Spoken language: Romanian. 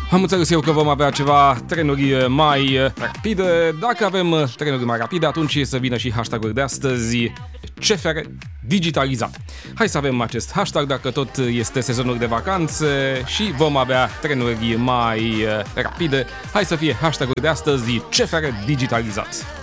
Am înțeles eu că vom avea ceva trenuri mai rapide. Dacă avem trenuri mai rapide, atunci să vină și hashtag-ul de astăzi, CFR digitalizat. Hai să avem acest hashtag dacă tot este sezonul de vacanțe și vom avea trenuri mai rapide. Hai să fie hashtag-ul de astăzi, CFR digitalizat.